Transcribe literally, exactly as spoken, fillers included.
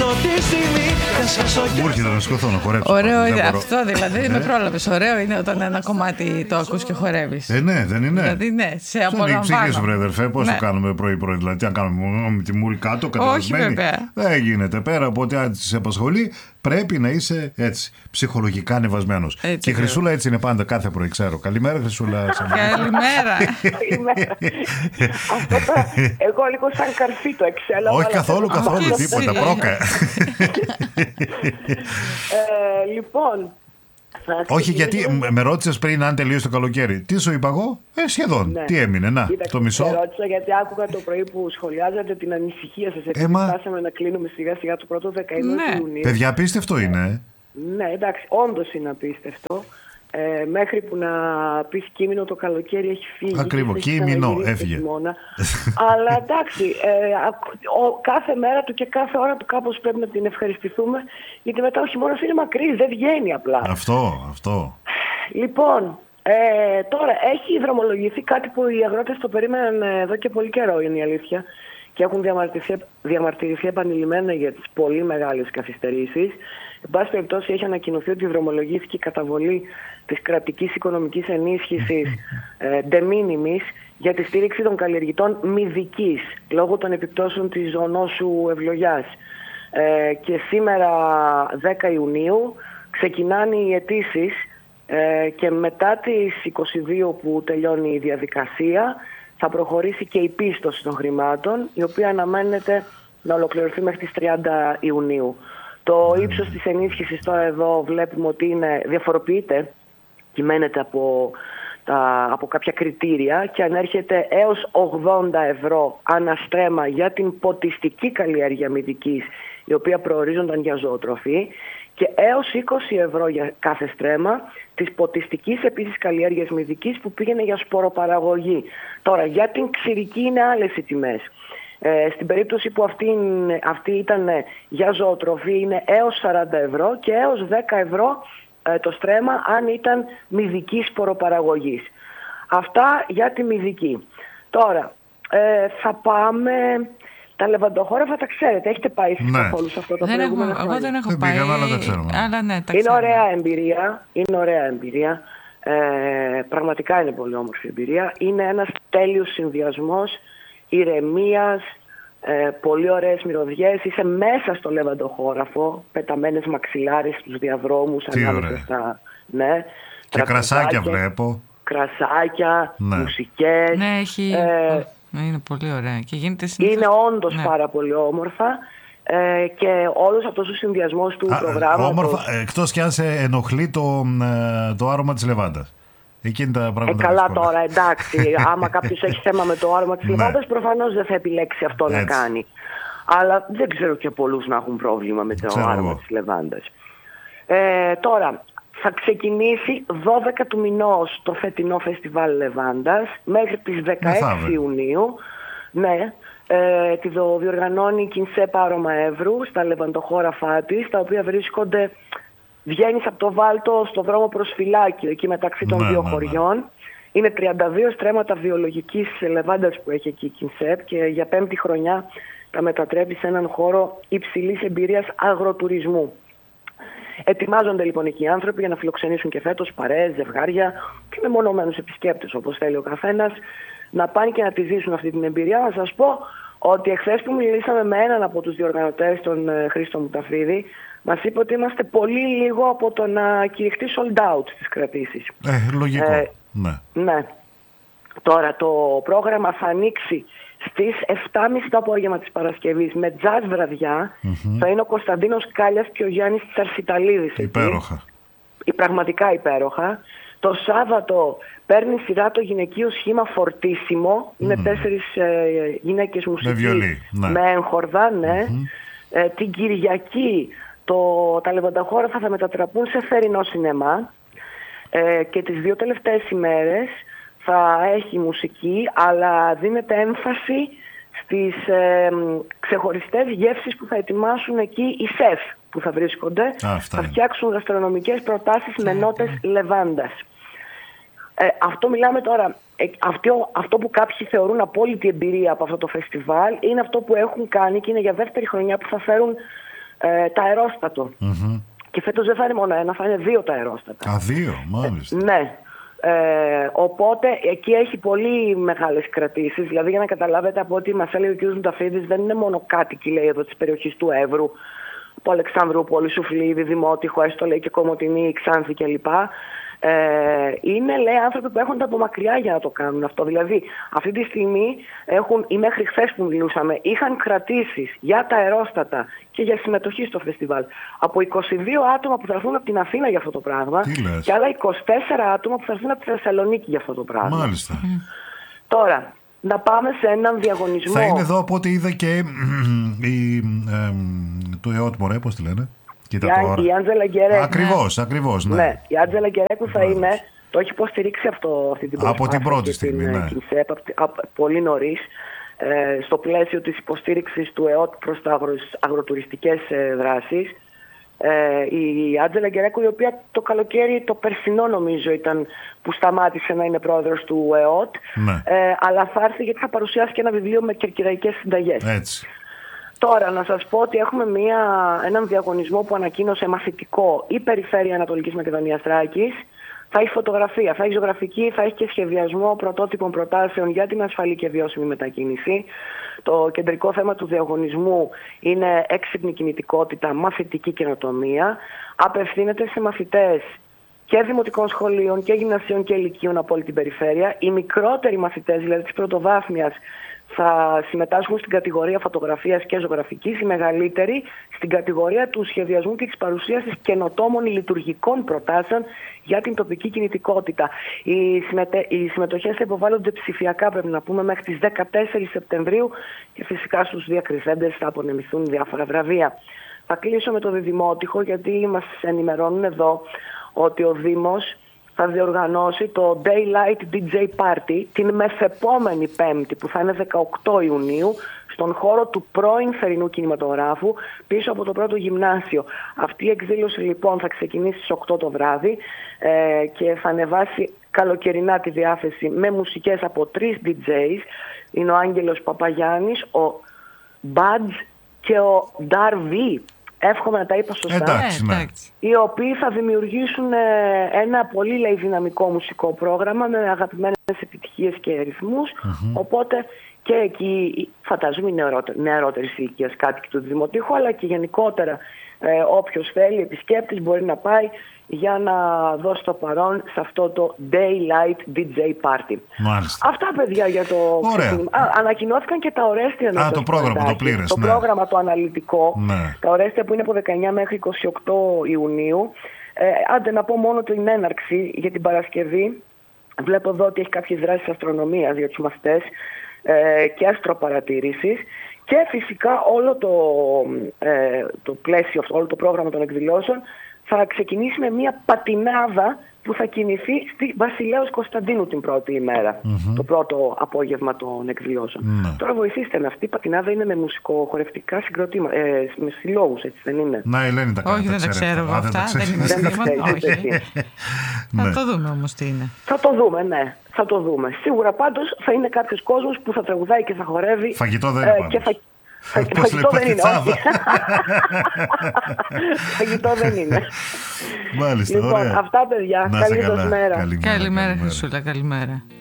τη στιγμή. Μου έρχεται να σηκωθώ να χορέψω. Ωραίο είναι αυτό, δηλαδή με πρόλαβες. Ωραίο είναι όταν ένα κομμάτι το ακούς και χορεύεις. Ε, ναι, δεν είναι. Δηλαδή, ναι, σε απολαμβάνω. Στον ψυχή σου, βρε αδερφέ, πώς το κάνουμε πρωί-πρωί. Δηλαδή, τι να κάνουμε με τη μούρη κάτω, κατεβασμένη. Όχι, βέβαια. Δεν γίνεται. Πέρα από ό,τι αν σε απασχολεί, πρέπει να είσαι έτσι, ψυχολογικά ανεβασμένος. Και η Χρυσούλα έτσι είναι πάντα κάθε πρωί, ξέρω. Καλημέρα, Χρυσούλα. Καλημέρα. Εγώ λίγο σαν καρφί το εξέλα. Όχι καθόλου, καθόλου, τίποτα. Πρόκα. Λοιπόν. Όχι, γιατί με ρώτησες πριν αν τελείωσε το καλοκαίρι. Τι σου είπα εγώ, ε, σχεδόν. Ναι. Τι έμεινε, να, Κοίταξε, το μισό. Σε ρώτησα γιατί άκουγα το πρωί που σχολιάζατε την ανησυχία σας. Γιατί Έμα... φτάσαμε να κλείνουμε σιγά σιγά το πρώτο δεκαήμερο ναι. του Ιουνίου. Παιδιά, απίστευτο είναι. Ναι, εντάξει, όντως είναι απίστευτο. Ε, μέχρι που να πεις κείμενο το καλοκαίρι έχει φύγει. Ακριβώς, κείμενο έφυγε. Αλλά εντάξει, ε, ο, κάθε μέρα του και κάθε ώρα του κάπως πρέπει να την ευχαριστηθούμε, γιατί μετά ο χειμώνας είναι μακρύς, δεν βγαίνει απλά. Αυτό, αυτό. Λοιπόν, ε, τώρα έχει δρομολογηθεί κάτι που οι αγρότες το περίμεναν εδώ και πολύ καιρό, είναι η αλήθεια, και έχουν διαμαρτυρηθεί, διαμαρτυρηθεί επανειλημμένα για τις πολύ μεγάλες καθυστερήσεις. Εν πάση περιπτώσει, έχει ανακοινωθεί ότι δρομολογήθηκε η καταβολή της κρατικής οικονομικής ενίσχυσης ε, de minimis για τη στήριξη των καλλιεργητών μυδικής λόγω των επιπτώσεων της ζωονόσου ευλογιάς. Ε, και σήμερα δέκα Ιουνίου ξεκινάνε οι αιτήσεις ε, και μετά τις είκοσι δύο που τελειώνει η διαδικασία θα προχωρήσει και η πίστοση των χρημάτων, η οποία αναμένεται να ολοκληρωθεί μέχρι τις τριάντα Ιουνίου. Το ύψος της ενίσχυσης τώρα εδώ βλέπουμε ότι είναι, διαφοροποιείται, κυμαίνεται από, τα, από κάποια κριτήρια και ανέρχεται έως ογδόντα ευρώ αναστρέμμα για την ποτιστική καλλιέργεια μυδικής, η οποία προορίζονταν για ζωοτροφή, και έως είκοσι ευρώ για κάθε στρέμμα της ποτιστικής επίσης καλλιέργειας μυδικής που πήγαινε για σποροπαραγωγή. Τώρα, για την ξηρική είναι άλλες οι τιμές. Ε, στην περίπτωση που αυτή, αυτή ήταν για ζωοτροφή είναι έως σαράντα ευρώ και έως δέκα ευρώ ε, το στρέμμα αν ήταν μυδικής σποροπαραγωγής. Αυτά για τη μυδική. Τώρα, ε, θα πάμε... Τα λεβαντοχώραφα τα ξέρετε, έχετε πάει εσείς ναι. καθόλου σε αυτό το δεν προηγούμενο έχω, εγώ δεν έχω δεν πάει, πήγαμε, αλλά τα ξέρουμε. Αλλά ναι, τα είναι ξέρουμε. ωραία εμπειρία, είναι ωραία εμπειρία. Ε, πραγματικά είναι πολύ όμορφη εμπειρία. Είναι ένας τέλειος συνδυασμός ηρεμίας, ε, πολύ ωραίες μυρωδιές. Είσαι μέσα στο λεβαντοχώραφο, πεταμένες μαξιλάρες στους διαδρόμους. Τι ωραία. Στα, ναι, και κρασάκια βλέπω. Κρασάκια, ναι. μουσικές. Ναι, έχει... Ε, είναι πολύ ωραία. Και γίνεται συνήθως... Είναι όντως ναι. πάρα πολύ όμορφα. Ε, και όλος αυτός ο συνδυασμός του Α, προγράμματος... Όμορφα, εκτός και αν σε ενοχλεί το, το άρωμα της λεβάντας. Εκείνη τα πράγματα. Ε, καλά δύσκολα. Τώρα, εντάξει. Άμα κάποιος έχει θέμα με το άρωμα της λεβάντας, προφανώς δεν θα επιλέξει αυτό έτσι. Να κάνει. Αλλά δεν ξέρω και πολλούς να έχουν πρόβλημα με το ξέρω άρωμα εγώ. Της λεβάντας. Ε, τώρα, θα ξεκινήσει δώδεκα του μηνός το φετινό φεστιβάλ Λεβάντας μέχρι τις δεκαέξι Ιουνίου. Ναι. Ε, τη διοργανώνει η Κινσέπα Άρωμα Εύρου στα λεβαντοχώραφά της, τα οποία βρίσκονται, βγαίνεις από το Βάλτο στο δρόμο προς Φυλάκιο, εκεί μεταξύ των ναι, δύο ναι, χωριών. Ναι. Είναι τριάντα δύο στρέμματα βιολογικής λεβάντας που έχει εκεί η Κινσέπ και για πέμπτη χρονιά τα μετατρέπει σε έναν χώρο υψηλής εμπειρίας αγροτουρισμού. Ετοιμάζονται λοιπόν εκεί οι άνθρωποι για να φιλοξενήσουν και φέτος παρέες, ζευγάρια και μεμονωμένους επισκέπτες, όπως θέλει ο καθένας, να πάνε και να τη ζήσουν αυτή την εμπειρία. Να σας πω ότι εχθές που μιλήσαμε με έναν από τους διοργανωτές, τον Χρήστο Μουταφίδη, μας είπε ότι είμαστε πολύ λίγο από το να κηρυχτεί sold out στις κρατήσεις. Ε, λογικό. Ε, ναι. ναι. Τώρα το πρόγραμμα θα ανοίξει στις εφτά και μισή το απόγευμα της Παρασκευής με τζαζ βραδιά. Mm-hmm. Θα είναι ο Κωνσταντίνος Κάλιας και ο Γιάννης Τσαρσιταλίδης. Υπέροχα. Η πραγματικά υπέροχα. Το Σάββατο παίρνει σειρά το γυναικείο σχήμα Φορτίσιμο. Mm. Είναι τέσσερις ε, γυναίκες μουσικής. Με βιολί. Ναι. Με έγχορδα, ναι. Mm-hmm. Ε, την Κυριακή το, τα λεβαντοχώραφα θα μετατραπούν σε θερινό σινεμά. Ε, και τις δύο τελευταίες ημέρες θα έχει μουσική, αλλά δίνεται έμφαση στις ε, ξεχωριστές γεύσεις που θα ετοιμάσουν εκεί οι σεφ που θα βρίσκονται. Α, θα φτιάξουν γαστρονομικές προτάσεις με νότες λεβάντας. Ε, αυτό μιλάμε τώρα, ε, αυτό, αυτό που κάποιοι θεωρούν απόλυτη εμπειρία από αυτό το φεστιβάλ είναι αυτό που έχουν κάνει και είναι για δεύτερη χρονιά που θα φέρουν ε, τα αερόστατο. Mm-hmm. Και φέτος δεν θα είναι μόνο ένα, θα είναι δύο τα αερόστατα. Α, δύο, μάλιστα. Ε, ναι. Ε, οπότε εκεί έχει πολύ μεγάλες κρατήσεις. Δηλαδή, για να καταλάβετε, από ό,τι μας έλεγε ο κ. Μουταφίδης, δεν είναι μόνο κάτοικοι, λέει, εδώ της περιοχής του Εύρου, από Αλεξανδρούπολη, Σουφλίδη, Δημότυχο, έστω λέει και Κομοτηνή, Ξάνθη κλπ. Ε, είναι, λέει, άνθρωποι που έρχονται από μακριά για να το κάνουν αυτό. Δηλαδή, αυτή τη στιγμή έχουν, ή μέχρι χθες που μιλούσαμε, είχαν κρατήσεις για τα αερόστατα και για συμμετοχή στο φεστιβάλ από είκοσι δύο άτομα που θα έρθουν από την Αθήνα για αυτό το πράγμα και άλλα είκοσι τέσσερα άτομα που θα έρθουν από τη Θεσσαλονίκη για αυτό το πράγμα. Μάλιστα. Mm. Τώρα, να πάμε σε έναν διαγωνισμό. Θα είναι εδώ από ό,τι είδα και η, ε, το ΕΟΤ, μωρέ, πώς τη λένε. Κοίτα η, τώρα. η Άντζελα Γκερέκου. Ακριβώς, ακριβώς, ναι. ναι. Η Άντζελα Γκερέκου θα είναι, το έχει υποστηρίξει αυτό, αυτή την προσπάθεια. Από την πρώτη στιγμή, την, ναι. Την ΣΕΠ, πολύ νωρίς, ε, στο πλαίσιο της υποστήριξης του ΕΟΤ προς τα αγρο, αγροτουριστικές ε, δράσεις. Ε, η Άντζελα Γκερέκου, η οποία το καλοκαίρι, το περσινό νομίζω ήταν που σταμάτησε να είναι πρόεδρος του ΕΟΤ, ναι. ε, αλλά θα έρθει γιατί θα παρουσιάσει και ένα βιβλίο με κερκυραϊκές συνταγές. Έτσι. Τώρα, να σας πω ότι έχουμε μια, έναν διαγωνισμό που ανακοίνωσε μαθητικό η Περιφέρεια Ανατολικής Μακεδονίας Θράκης. Θα έχει φωτογραφία, θα έχει ζωγραφική, θα έχει και σχεδιασμό πρωτότυπων προτάσεων για την ασφαλή και βιώσιμη μετακίνηση. Το κεντρικό θέμα του διαγωνισμού είναι έξυπνη κινητικότητα, μαθητική καινοτομία. Απευθύνεται σε μαθητές και δημοτικών σχολείων και γυμνασίων και ηλικίων από όλη την περιφέρεια. Οι μικρότεροι μαθητές, δηλαδή της πρωτοβάθμιας, θα συμμετάσχουν στην κατηγορία φωτογραφίας και ζωγραφικής, οι μεγαλύτεροι στην κατηγορία του σχεδιασμού και της παρουσίασης καινοτόμων λειτουργικών προτάσεων για την τοπική κινητικότητα. Οι, συμμετέ... οι συμμετοχές θα υποβάλλονται ψηφιακά, πρέπει να πούμε, μέχρι τις δεκατέσσερις Σεπτεμβρίου και φυσικά στους διακριθέντες θα απονεμηθούν διάφορα βραβεία. Θα κλείσω με το Δημότυχο, γιατί μας ενημερώνουν εδώ ότι ο Δήμος θα διοργανώσει το Daylight ντι τζέι Party την μεθεπόμενη Πέμπτη, που θα είναι δεκαοκτώ Ιουνίου, στον χώρο του πρώην θερινού κινηματογράφου, πίσω από το πρώτο γυμνάσιο. Αυτή η εκδήλωση λοιπόν θα ξεκινήσει στις οκτώ το βράδυ ε, και θα ανεβάσει καλοκαιρινά τη διάθεση με μουσικές από τρεις ντι τζέις. Είναι ο Άγγελος Παπαγιάννης, ο Μπάτζ και ο Νταρβί. Εύχομαι να τα είπα σωστά. Εντάξει, ναι. Οι οποίοι θα δημιουργήσουν ένα πολύ, λέει, δυναμικό μουσικό πρόγραμμα με αγαπημένες επιτυχίες και ρυθμούς. Mm-hmm. Οπότε και εκεί φαντάζομαι νεαρότερης ηλικίας κάτοικοι του Δημοτήχου, αλλά και γενικότερα ε, όποιος θέλει, επισκέπτης, μπορεί να πάει για να δώσει το παρόν σε αυτό το Daylight ντι τζέι Party. Μάλιστα. Αυτά, παιδιά, για το ξεκίνημα. Α, ανακοινώθηκαν και τα ορέστια. Α, το πρόγραμμα, το πλήρες. Το ναι. πρόγραμμα το αναλυτικό. Ναι. Τα ορέστια που είναι από δεκαεννιά μέχρι είκοσι οκτώ Ιουνίου. Ε, άντε να πω μόνο την έναρξη για την Παρασκευή. Βλέπω εδώ ότι έχει κάποιες δράσεις αστρονομίας για τους μαθητές ε, και αστροπαρατήρησης. Και φυσικά όλο το, ε, το πλαίσιο, όλο το πρόγραμμα των εκδηλώσεων θα ξεκινήσει με μια πατινάδα που θα κινηθεί στη Βασιλέως Κωνσταντίνου την πρώτη ημέρα, mm-hmm. το πρώτο απόγευμα των εκδηλώσεων. Mm-hmm. Τώρα βοηθήστε με, αυτή η πατινάδα είναι με μουσικοχορευτικά συγκροτήματα, ε, με συλλόγους, έτσι δεν είναι? Να, η Ελένη τα κάνει. Όχι, δεν τα ξέρω εγώ αυτά, δεν είμαι σύμφωνη. Θα το δούμε όμως τι είναι. Θα το δούμε, ναι. Θα το δούμε. Σίγουρα πάντως θα είναι κάποιος κόσμος που θα τραγουδάει και θα χορεύει. Φαγητό δεν είναι ε, Φαγητό δεν είναι, όχι. Φαγητό δεν είναι. Μάλιστα, λοιπόν, ωραία. αυτά, παιδιά. Καλή σας μέρα. Καλημέρα, Χρυσούλα, καλημέρα.